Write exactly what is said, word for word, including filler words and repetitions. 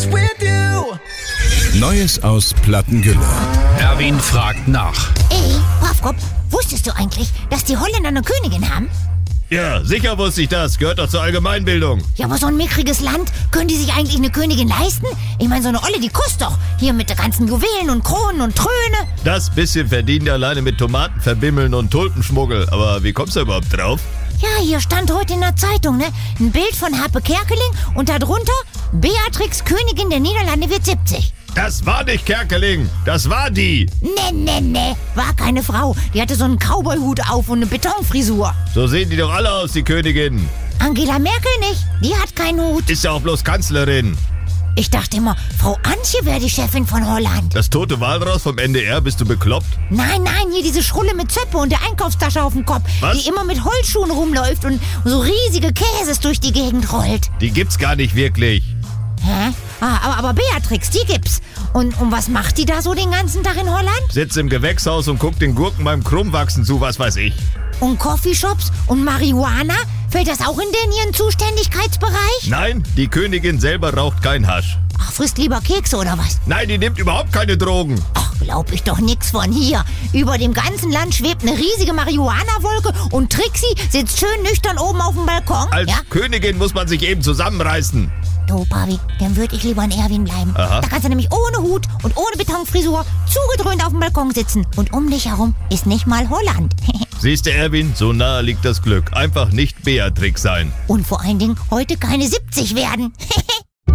dance with you. Neues aus Plattengülle. Erwin fragt nach. Ey, Pafkop, wusstest du eigentlich, dass die Holländer eine Königin haben? Ja, sicher wusste ich das. Gehört doch zur Allgemeinbildung. Ja, aber so ein mickriges Land, können die sich eigentlich eine Königin leisten? Ich meine, so eine Olle, die kostet doch. Hier mit den ganzen Juwelen und Kronen und Tröne. Das bisschen verdienen die alleine mit Tomaten verbimmeln und Tulpenschmuggel. Aber wie kommst du überhaupt drauf? Ja, hier stand heute in der Zeitung, ne? Ein Bild von Happe Kerkeling und darunter Beatrix, Königin der Niederlande, wird siebzig. Das war nicht Kerkeling, das war die. Ne, ne, ne, war keine Frau. Die hatte so einen Cowboyhut auf und eine Betonfrisur. So sehen die doch alle aus, die Königinnen. Angela Merkel nicht, die hat keinen Hut. Ist ja auch bloß Kanzlerin. Ich dachte immer, Frau Antje wäre die Chefin von Holland. Das tote Walraus vom N D R, bist du bekloppt? Nein, nein, hier diese Schrulle mit Zöppe und der Einkaufstasche auf dem Kopf. Was? Die immer mit Holzschuhen rumläuft und so riesige Käses durch die Gegend rollt. Die gibt's gar nicht wirklich. Hä? Ah, aber, aber Beatrix, die gibt's. Und, und was macht die da so den ganzen Tag in Holland? Sitzt im Gewächshaus und guckt den Gurken beim Krummwachsen zu, was weiß ich. Und Coffeeshops und Marihuana? Fällt das auch in den ihren Zuständigkeitsbereich? Nein, die Königin selber raucht kein Hasch. Ach, frisst lieber Kekse oder was? Nein, die nimmt überhaupt keine Drogen. Ach, glaub ich doch nix von hier. Über dem ganzen Land schwebt eine riesige Marihuana-Wolke und Trixie sitzt schön nüchtern oben auf dem Balkon. Als ja? Königin muss man sich eben zusammenreißen. Du, Pavi, dann würde ich lieber in Erwin bleiben. Aha. Da kannst du nämlich ohne Hut und ohne Betonfrisur zugedröhnt auf dem Balkon sitzen. Und um dich herum ist nicht mal Holland. Siehst du, Erwin, so nahe liegt das Glück. Einfach nicht Beatrix sein. Und vor allen Dingen heute keine siebzig werden.